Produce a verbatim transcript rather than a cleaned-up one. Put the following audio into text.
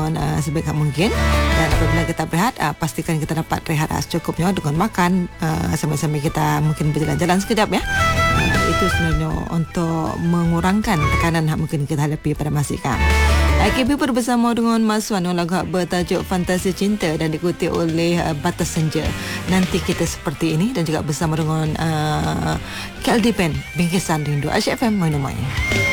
dengan uh, sebaik mungkin. Dan apabila kita berehat, uh, pastikan kita dapat rehat uh, secukupnya dengan makan uh, sambil-sambil kita mungkin berjalan-jalan sekejap ya. Uh, itu sebenarnya untuk mengurangkan tekanan yang mungkin kita hadapi pada masa sekarang. K B bersama dengan Mas Wan, lagu bertajuk Fantasi Cinta dan diikuti oleh uh, Batas Senja. Nanti kita seperti ini dan juga bersama dengan uh, K L D Band Bingkisan Rindu. Asyik F M Main-Main.